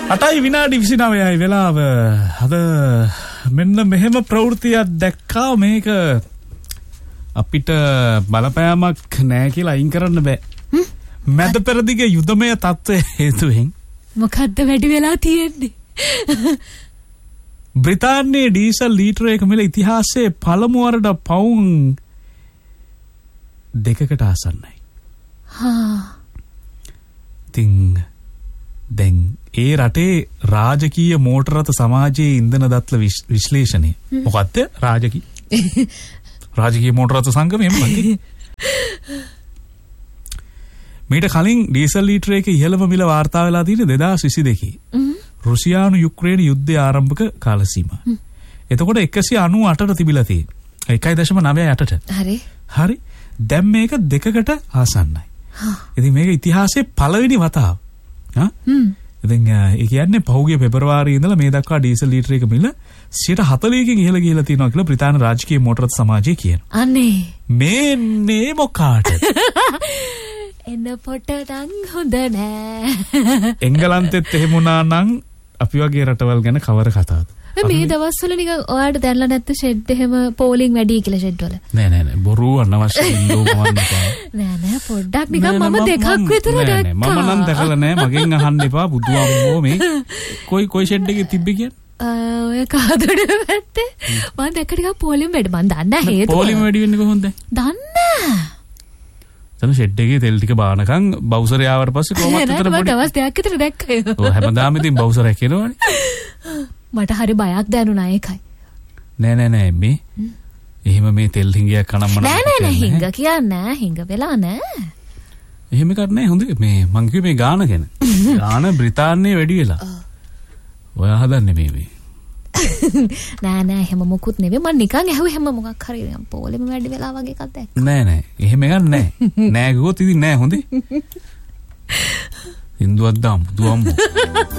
8යි විනාඩි 29යි වෙලාව. අද මෙන්න මෙහෙම ප්‍රවෘත්තියක් දැක්කා. මේක අපිට බලපෑමක් නැහැ කියලා අයින් කරන්න බෑ. මැද පෙරදිග යුදමය තත්ත්වයේ හේතුවෙන් මොකද්ද වැඩි වෙලා තියෙන්නේ? බ්‍රිතාන්‍යයේ ඩීසල් ලීටරයක මිල ඉතිහාසයේ පළමු වරට පවුන් 2කට ආසන්නයි. ඉතින් දැන් ඒ රටේ රාජකීය මෝටර රථ සමාජයේ ඉන්ධන දත්ල විශ්ලේෂණය මොකද්ද? රාජකීය මෝටර රථ සංගමය මොකක්ද? මීට කලින් ඩීසල් ලීටරයක ඉහළම මිල වාර්තා වෙලා තියෙන්නේ 2022. රුසියානු යුක්‍රේන යුද්ධය ආරම්භක කාල සීමාව. එතකොට 198ට තිබිලා තියෙන්නේ. 1.98ට. හරි. දැන් මේක 2කට ආසන්නයි. ඉතින් මේක ඉතිහාසයේ පළවෙනි වතාව. ඉතින් ඒ කියන්නේ පහුගිය පෙබරවාරියේ ඉඳලා මේ දක්වා ඩීසල් ලීටරයක මිල 140කින් ඉහළ ගිහිලා තියෙනවා කියලා බ්‍රිතාන්‍ය රාජකීය මෝටර රථ සමාජය කියනවා. අනේ මේ මොකාටද? එන්න පොට නම් හොඳ නෑ. එංගලන්තෙත් එහෙම වුණා නම් අපි වගේ රටවල් ගැන කවර කතාවද? මේ දවස්වල නිකන් ඔයාලට දැනලා නැත්te ෂෙඩ් එහෙම පෝලිං වැඩි කියලා ෂෙඩ් වල. නෑ බොරු අනවශ්‍ය ඉල්ලුම් මවන්න එපා. නෑ පොඩ්ඩක් නිකන් මම දෙකක් විතර දැක්කා. මම නම් දැකලා නෑ. මගෙන් අහන්න එපා බුදුආමෝ මේ කොයි ෂෙඩ් එකේ තිබ්බේ කියන්නේ? ඔය කාදොඩ පැත්තේ මම දැක්ක ටිකක් පෝලිං වැඩි. මම දන්නේ හේතුව. පෝලිං වැඩි වෙන්නේ කොහොමද? දන්නේ. තන ෂෙඩ් එකේ තෙල් ටික බානකම් බවුසරය ආවට පස්සේ කොහොමද උතර පොඩි දවස් දෙකක් විතර දැක්කේ. ඔය හැමදාම ඉතින් බවුසරයක් එනවනේ. මට හරි බයක් දැනුණා ඒකයි. නෑ මේ එහෙම මේ තෙල් හිඟයක් කනම්ම නෑ හිඟ කියන්නේ හිඟ වෙලා නෑ. එහෙම එකක් නෑ. හොඳ මේ මං කිව්වේ මේ ගාන ගැන. ගාන බ්‍රිතාන්‍යයේ වැඩි වෙලා. ඔයා හදන්නේ මේ. නෑ එහෙම මොකුත් නෙවෙයි. මම නිකන් ඇහුවේ හැම මොකක් හරි පොලෙම වැඩි වෙලා වගේ එකක් දැක්කා. නෑ එහෙම එකක් නෑ. නෑ ගියොත් ඉතින් නෑ හොඳේ. හින්දුවක් දාමු දුවම්මු.